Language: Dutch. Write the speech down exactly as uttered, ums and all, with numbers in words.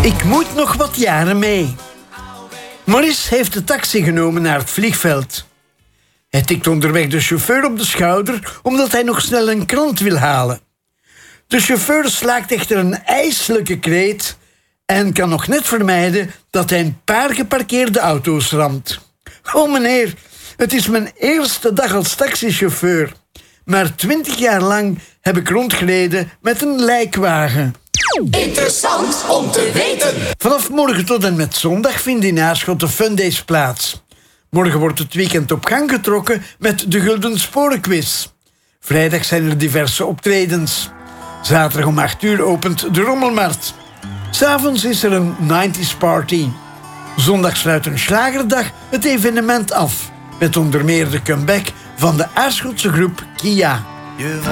Ik moet nog wat jaren mee. Maurice heeft de taxi genomen naar het vliegveld. Hij tikt onderweg de chauffeur op de schouder omdat hij nog snel een krant wil halen. De chauffeur slaakt echter een ijselijke kreet en kan nog net vermijden dat hij een paar geparkeerde auto's ramt. Oh meneer, het is mijn eerste dag als taxichauffeur. Maar twintig jaar lang heb ik rondgereden met een lijkwagen. Interessant om te weten. Vanaf morgen tot en met zondag vindt in Aarschot de Fun Days plaats. Morgen wordt het weekend op gang getrokken met de Gulden Sporenquiz. Vrijdag zijn er diverse optredens. Zaterdag om acht uur opent de Rommelmarkt. 'S'avonds is er een nineties party. Zondag sluit een slagerdag het evenement af. Met onder meer de comeback van de Aarschotse groep Kia.